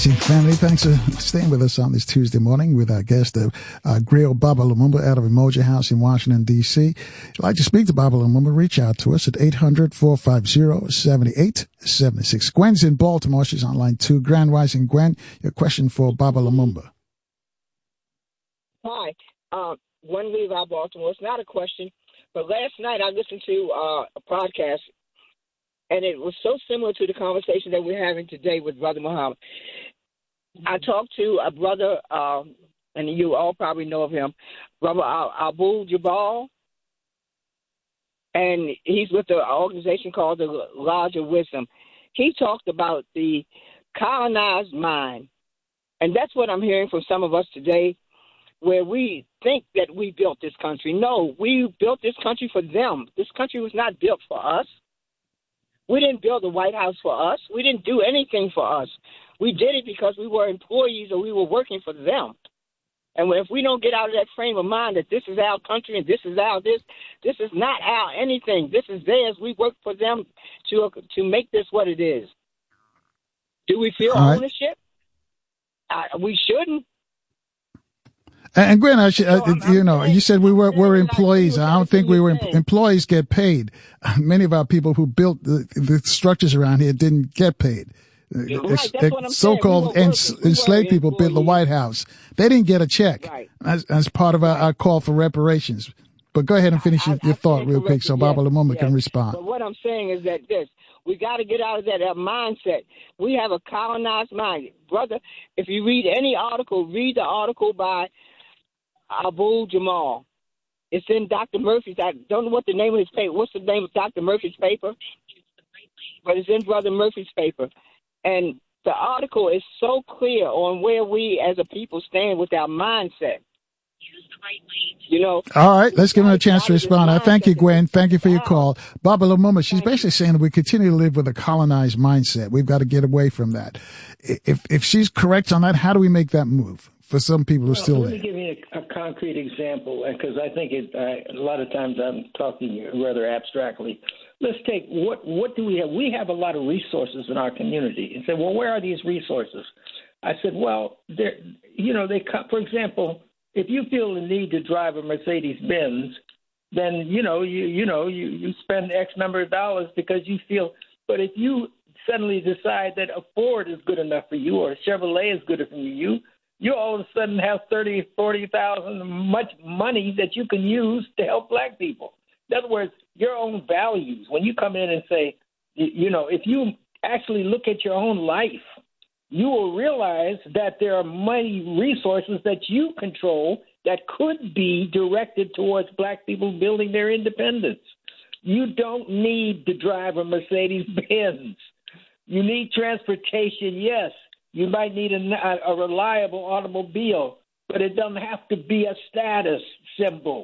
Family, thanks for staying with us on this Tuesday morning with our guest, Griot Baba Lumumba out of Emoji House in Washington, D.C. If you'd like to speak to Baba Lumumba, reach out to us at 800-450-7876. Gwen's in Baltimore. She's on line 2. Grand Rising, Gwen, your question for Baba Lumumba. Hi. Gwen Leave out Baltimore. It's not a question, but last night I listened to a podcast, and it was so similar to the conversation that we're having today with Brother Muhammad. I talked to a brother, and you all probably know of him, Brother Abdul Jabbar, and he's with the organization called the Lodge of Wisdom. He talked about the colonized mind, and that's what I'm hearing from some of us today, where we think that we built this country. No, we built this country for them. This country was not built for us. We didn't build the White House for us. We didn't do anything for us. We did it because we were employees or we were working for them. And if we don't get out of that frame of mind that this is our country and this is our this is not our anything. This is theirs. We work for them to make this what it is. Do we feel ownership? We shouldn't. And Gwen, you said we're employees. I don't think we were employees get paid. Many of our people who built the structures around here didn't get paid. So-called enslaved people built the White House. They didn't get a check as part of our call for reparations. But go ahead and finish your thought real quick so Baba Lumumba can respond. But what I'm saying is that we got to get out of that mindset. We have a colonized mind. Brother, if you read any article, read the article by Abdul Jamal. It's in Dr. Murphy's. I don't know what the name of his paper. What's the name of Dr. Murphy's paper? But it's in Brother Murphy's paper. And the article is so clear on where we as a people stand with our mindset. All right, let's give him a chance to respond. I thank you, Gwen. Thank you for your call. Baba Lumumba, she's basically saying that we continue to live with a colonized mindset. We've got to get away from that. If she's correct on that, how do we make that move for some people who still live? Let me give you a concrete example, because I think a lot of times I'm talking rather abstractly. Let's take what do we have? We have a lot of resources in our community. And say, well, where are these resources? I said, well, they come. For example, if you feel the need to drive a Mercedes-Benz, then you spend X number of dollars because you feel. But if you suddenly decide that a Ford is good enough for you or a Chevrolet is good enough for you, you all of a sudden have $30,000, $40,000 much money that you can use to help black people. In other words, your own values. When you come in and say, if you actually look at your own life, you will realize that there are money resources that you control that could be directed towards black people building their independence. You don't need to drive a Mercedes-Benz. You need transportation, yes. You might need a reliable automobile, but it doesn't have to be a status symbol.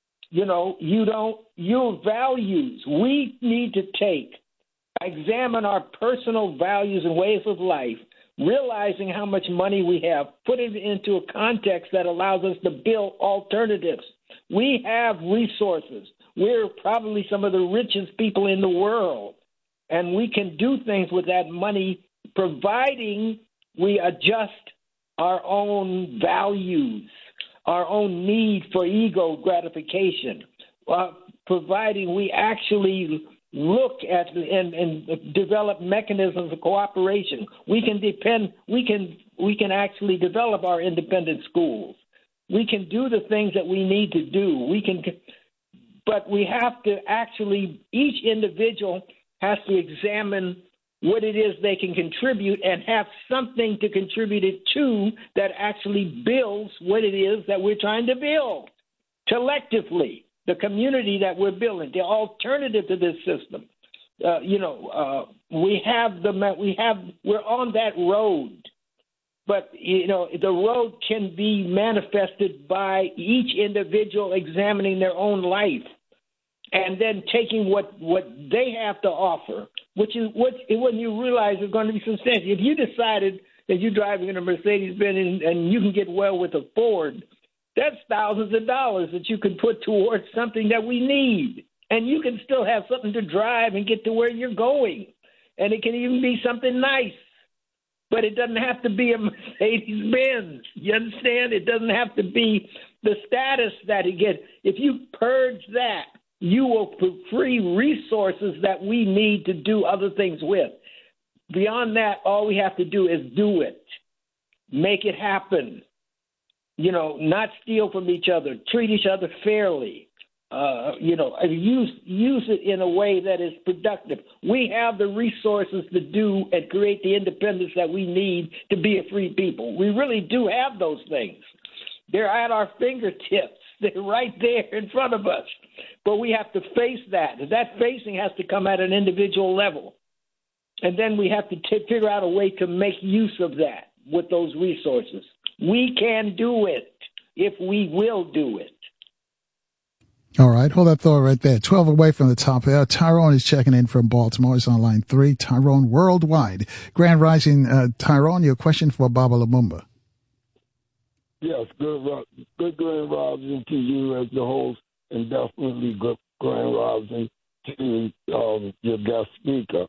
Your values, we need to examine our personal values and ways of life, realizing how much money we have, put it into a context that allows us to build alternatives. We have resources. We're probably some of the richest people in the world, and we can do things with that money, providing we adjust our own values, our own need for ego gratification, providing we actually look at and develop mechanisms of cooperation. We can actually develop our independent schools. We can do the things that we need to do. But we have to actually, each individual has to examine what it is they can contribute and have something to contribute it to that actually builds what it is that we're trying to build collectively, the community that we're building, the alternative to this system. We're on that road, but the road can be manifested by each individual examining their own life and then taking what they have to offer, which is when you realize it's going to be substantial. If you decided that you're driving in a Mercedes-Benz and you can get well with a Ford, that's thousands of dollars that you can put towards something that we need. And you can still have something to drive and get to where you're going. And it can even be something nice. But it doesn't have to be a Mercedes-Benz. You understand? It doesn't have to be the status that he gets. If you purge that, you will free resources that we need to do other things with. Beyond that, all we have to do is do it. Make it happen. Not steal from each other. Treat each other fairly. Use it in a way that is productive. We have the resources to do and create the independence that we need to be a free people. We really do have those things. They're at our fingertips. They're right there in front of us. But we have to face that. That facing has to come at an individual level. And then we have to figure out a way to make use of that with those resources. We can do it if we will do it. All right. Hold that thought right there. 12 away from the top here. Tyrone is checking in from Baltimore. He's on line 3. Tyrone Worldwide. Grand Rising. Tyrone, your question for Baba Lumumba. Yes, good Grand Rising to you as the host, and definitely good Grand Rising to your guest speaker.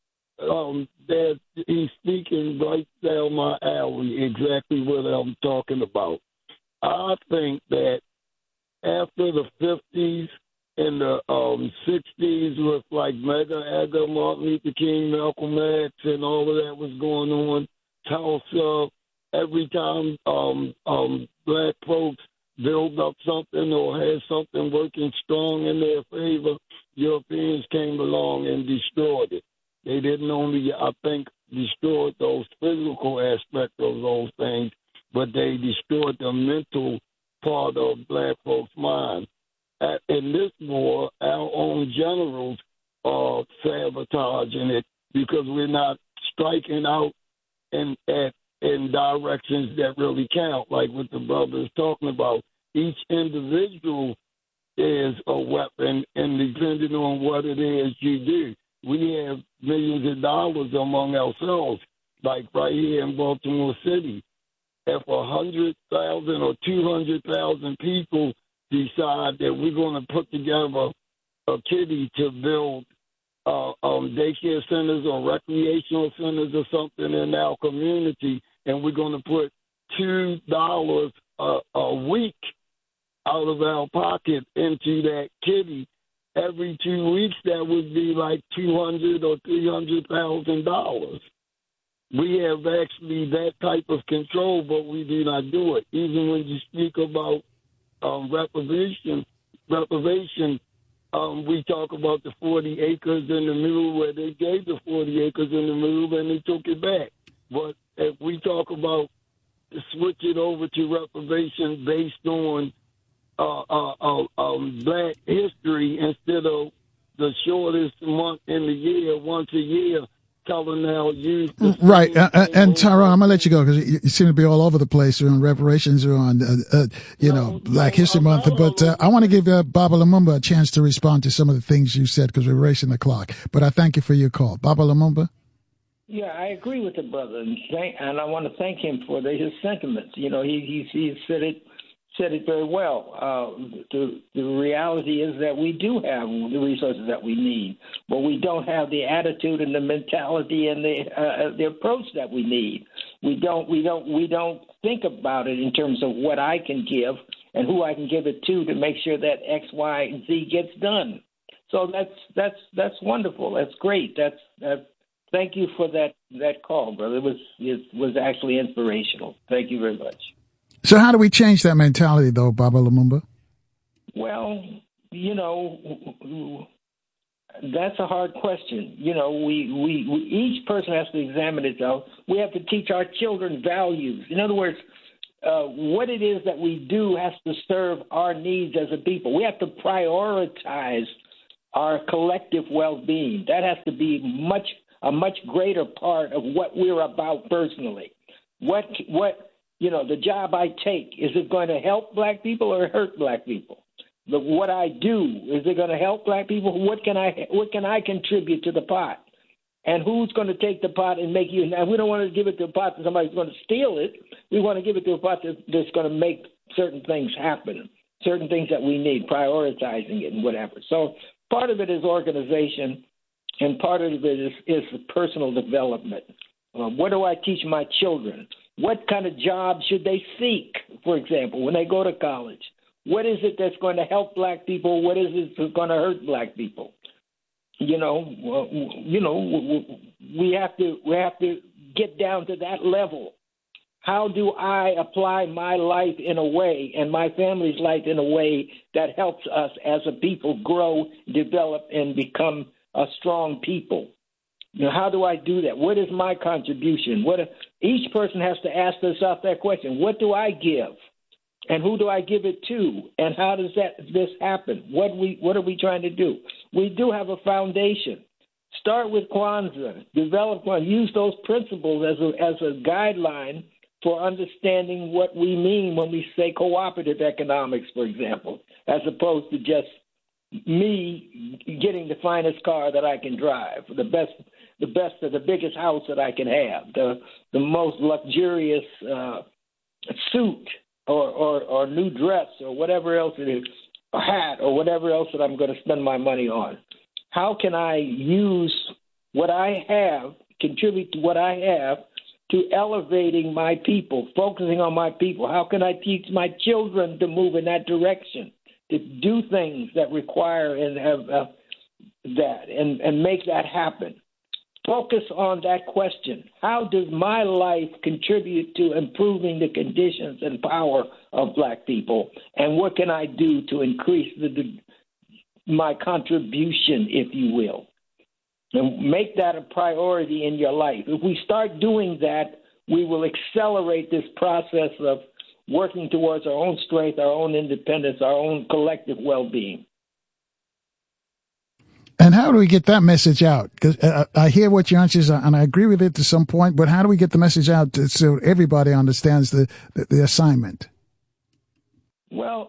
That he's speaking right down my alley, exactly what I'm talking about. I think that after the 50s and the 60s with like Mega Ega, Martin Luther King, Malcolm X, and all of that was going on, Tulsa, every time black folks build up something or had something working strong in their favor, Europeans came along and destroyed it. They didn't only, I think, destroy those physical aspects of those things, but they destroyed the mental part of black folks' mind. In this war, our own generals are sabotaging it because we're not striking out in directions that really count, like what the brother is talking about. Each individual is a weapon, and depending on what it is you do, we have millions of dollars among ourselves, like right here in Baltimore City. If 100,000 or 200,000 people decide that we're going to put together a kitty to build daycare centers or recreational centers or something in our community, and we're going to put $2 a week out of our pocket into that kitty, every 2 weeks that would be like $200,000 or $300,000. We have actually that type of control, but we do not do it. Even when you speak about reprobation, we talk about the 40 acres in the middle where they gave the 40 acres in the middle and they took it back. But if we talk about switch it over to reprobation based on black history instead of the shortest month in the year, once a year, telling our youth. Right. And Tyrone, I'm going to let you go because you seem to be all over the place. You're on reparations, you're on, Black History Month. But I want to give Baba Lumumba a chance to respond to some of the things you said because we're racing the clock. But I thank you for your call. Baba Lumumba? Yeah, I agree with the brother, and I want to thank him for his sentiments. He said it very well. The reality is that we do have the resources that we need, but we don't have the attitude and the mentality and the approach that we need. We don't think about it in terms of what I can give and who I can give it to make sure that X, Y, and Z gets done. So that's wonderful. That's great. Thank you for that call, brother. It was actually inspirational. Thank you very much. So how do we change that mentality, though, Baba Lumumba? Well, that's a hard question. We each person has to examine itself. We have to teach our children values. In other words, what it is that we do has to serve our needs as a people. We have to prioritize our collective well-being. That has to be a much greater part of what we're about personally. The job I take, is it going to help black people or hurt black people? What I do, is it going to help black people? What can I contribute to the pot? And who's going to take the pot and make you? Now, we don't want to give it to a pot that somebody's going to steal it. We want to give it to a pot that's going to make certain things happen, certain things that we need, prioritizing it and whatever. So part of it is organization, and part of it is personal development. What do I teach my children? What kind of job should they seek, for example, when they go to college? What is it that's going to help black people? What is it that's going to hurt black people? We have to get down to that level. How do I apply my life in a way and my family's life in a way that helps us as a people grow, develop, and become a strong people? How do I do that? What is my contribution? Each person has to ask themselves that question. What do I give? And who do I give it to? And how does this happen? What are we trying to do? We do have a foundation. Start with Kwanzaa. Develop Kwanzaa. Use those principles as a guideline for understanding what we mean when we say cooperative economics, for example, as opposed to just me getting the finest car that I can drive, the biggest house that I can have, the most luxurious suit or new dress or whatever else it is, a hat or whatever else that I'm going to spend my money on. How can I use what I have, contribute to what I have, to elevating my people, focusing on my people? How can I teach my children to move in that direction, to do things that require and have that and make that happen? Focus on that question. How does my life contribute to improving the conditions and power of black people? And what can I do to increase my contribution, if you will? And make that a priority in your life. If we start doing that, we will accelerate this process of working towards our own strength, our own independence, our own collective well-being. And how do we get that message out? Because I hear what your answer is, and I agree with it to some point, but how do we get the message out so everybody understands the assignment? Well,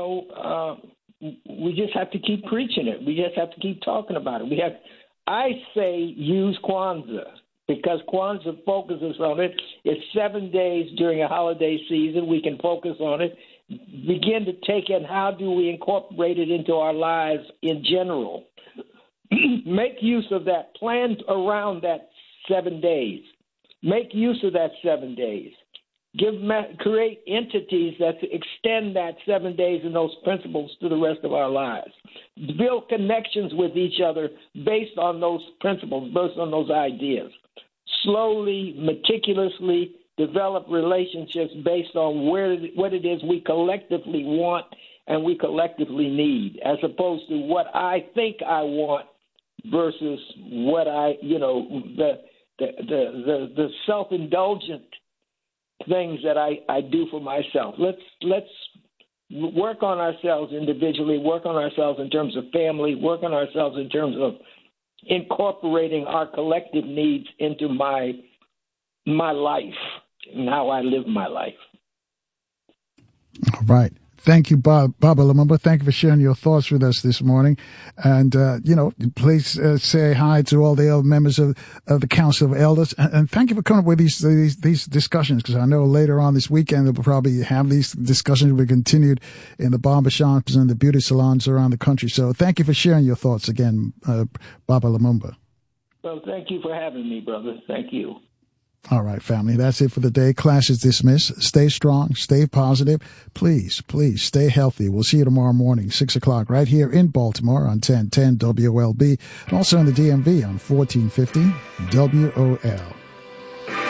we just have to keep preaching it. We just have to keep talking about it. I say use Kwanzaa, because Kwanzaa focuses on it. It's 7 days during a holiday season. We can focus on it. Begin to take it. How do we incorporate it into our lives in general? Make use of that. Plan around that 7 days. Make use of that 7 days. Create entities that extend that 7 days and those principles to the rest of our lives. Build connections with each other based on those principles, based on those ideas. Slowly, meticulously develop relationships based on what it is we collectively want and we collectively need, as opposed to what I think I want versus what the self-indulgent things that I do for myself. Let's work on ourselves individually, work on ourselves in terms of family, work on ourselves in terms of incorporating our collective needs into my life and how I live my life. All right. Thank you, Baba Lumumba. Thank you for sharing your thoughts with us this morning. And, please say hi to all the members of the Council of Elders. And thank you for coming up with these discussions, because I know later on this weekend we'll probably have these discussions will be continued in the barbershops and the beauty salons around the country. So thank you for sharing your thoughts again, Baba Lumumba. Well, thank you for having me, brother. Thank you. All right, family, that's it for the day. Class is dismissed. Stay strong, stay positive. Please stay healthy. We'll see you tomorrow morning, 6 o'clock, right here in Baltimore on 1010 WOLB, and also in the DMV on 1450 WOL.